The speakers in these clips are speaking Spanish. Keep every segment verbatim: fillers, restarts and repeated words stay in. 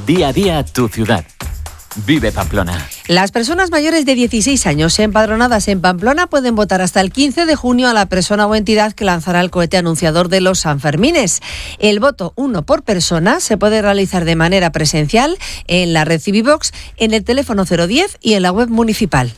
Día a día tu ciudad. Vive Pamplona. Las personas mayores de dieciséis años empadronadas en Pamplona pueden votar hasta el quince de junio a la persona o entidad que lanzará el cohete anunciador de los Sanfermines. El voto, uno por persona, se puede realizar de manera presencial en la red Civivox, en el teléfono cero diez y en la web municipal.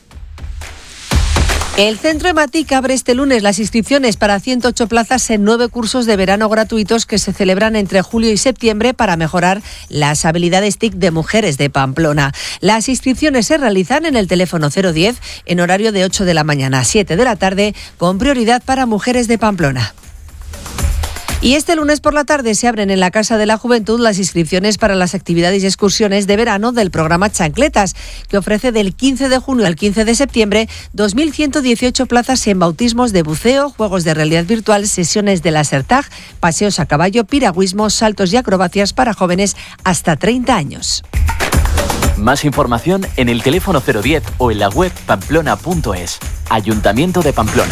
El Centro EMATIC abre este lunes las inscripciones para ciento ocho plazas en nueve cursos de verano gratuitos que se celebran entre julio y septiembre para mejorar las habilidades T I C de mujeres de Pamplona. Las inscripciones se realizan en el teléfono cero diez en horario de ocho de la mañana a siete de la tarde, con prioridad para mujeres de Pamplona. Y este lunes por la tarde se abren en la Casa de la Juventud las inscripciones para las actividades y excursiones de verano del programa Chancletas, que ofrece del quince de junio al quince de septiembre dos mil ciento dieciocho plazas en bautismos de buceo, juegos de realidad virtual, sesiones de láser tag, paseos a caballo, piragüismo, saltos y acrobacias para jóvenes hasta treinta años. Más información en el teléfono cero diez o en la web pamplona punto es. Ayuntamiento de Pamplona.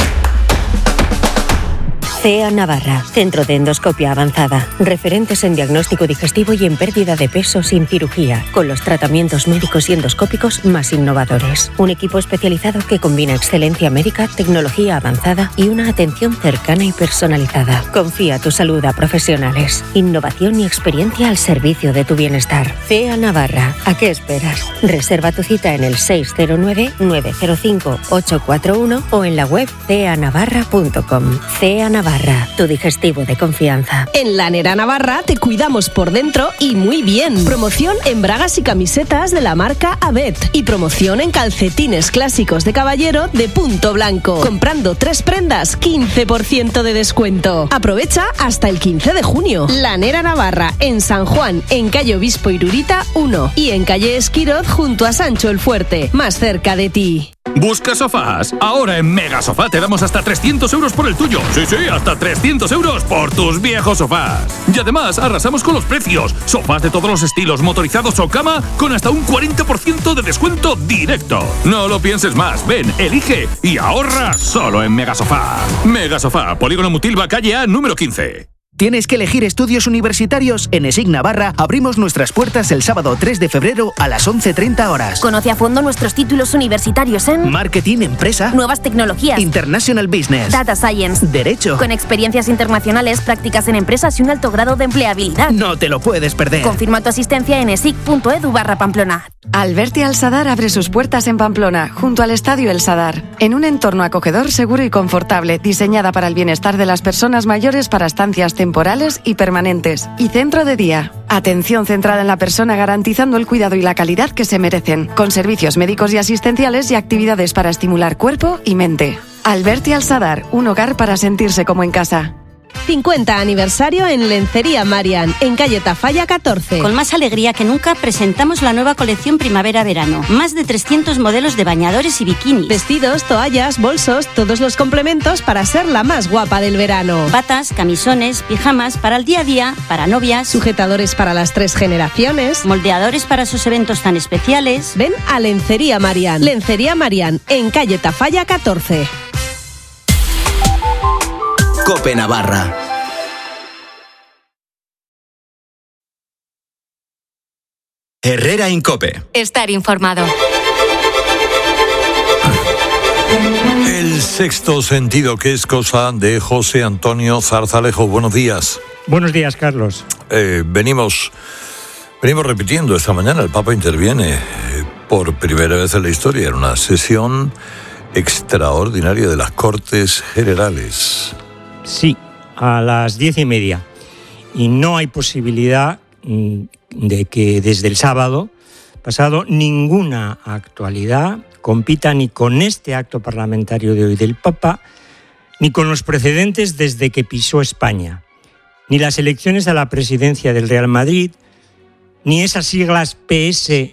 C E A Navarra, Centro de Endoscopia Avanzada. Referentes en diagnóstico digestivo y en pérdida de peso sin cirugía, con los tratamientos médicos y endoscópicos más innovadores. Un equipo especializado que combina excelencia médica, tecnología avanzada y una atención cercana y personalizada. Confía tu salud a profesionales. Innovación y experiencia al servicio de tu bienestar. C E A Navarra. ¿A qué esperas? Reserva tu cita en el seis cero nueve, nueve cero cinco, ocho cuatro uno o en la web c e a navarra punto com. C E A Navarra. Tu digestivo de confianza. En Lanera Navarra te cuidamos por dentro y muy bien. Promoción en bragas y camisetas de la marca Abet y promoción en calcetines clásicos de caballero de punto blanco. Comprando tres prendas, quince por ciento de descuento. Aprovecha hasta el quince de junio. Lanera Navarra, en San Juan, en calle Obispo Irurita uno y en calle Esquiroz junto a Sancho el Fuerte, más cerca de ti. ¿Busca sofás? Ahora en Mega Sofá te damos hasta trescientos euros por el tuyo. Sí, sí, hasta trescientos euros por tus viejos sofás. Y además arrasamos con los precios. Sofás de todos los estilos, motorizados o cama, con hasta un cuarenta por ciento de descuento directo. No lo pienses más. Ven, elige y ahorra solo en Mega Sofá. Mega Sofá, Polígono Mutilva, calle A, número quince. ¿Tienes que elegir estudios universitarios? En ESIC Navarra abrimos nuestras puertas el sábado tres de febrero a las once treinta horas. Conoce a fondo nuestros títulos universitarios en Marketing, Empresa, Nuevas Tecnologías, International Business, Data Science, Derecho, con experiencias internacionales, prácticas en empresas y un alto grado de empleabilidad. No te lo puedes perder. Confirma tu asistencia en esic punto edu barra Pamplona. Alberti Al Sadar abre sus puertas en Pamplona, junto al Estadio El Sadar, en un entorno acogedor, seguro y confortable, diseñada para el bienestar de las personas mayores para estancias temporales y permanentes, y centro de día. Atención centrada en la persona, garantizando el cuidado y la calidad que se merecen, con servicios médicos y asistenciales y actividades para estimular cuerpo y mente. Alberti Al Sadar, un hogar para sentirse como en casa. cincuenta aniversario en Lencería Marian, en calle Tafalla catorce. Con más alegría que nunca presentamos la nueva colección primavera-verano. Más de trescientos modelos de bañadores y bikinis. Vestidos, toallas, bolsos, todos los complementos para ser la más guapa del verano. Batas, camisones, pijamas para el día a día, para novias. Sujetadores para las tres generaciones. Moldeadores para sus eventos tan especiales. Ven a Lencería Marian. Lencería Marian, en calle Tafalla catorce. Cope Navarra. Herrera Incope. Estar informado. El sexto sentido, que es cosa de José Antonio Zarzalejo. Buenos días. Buenos días, Carlos. Eh, venimos, venimos repitiendo esta mañana. El Papa interviene eh, por primera vez en la historia en una sesión extraordinaria de las Cortes Generales. Sí, a las diez y media. Y no hay posibilidad mm, de que desde el sábado pasado ninguna actualidad compita ni con este acto parlamentario de hoy del Papa, ni con los precedentes desde que pisó España, ni las elecciones a la presidencia del Real Madrid, ni esas siglas P S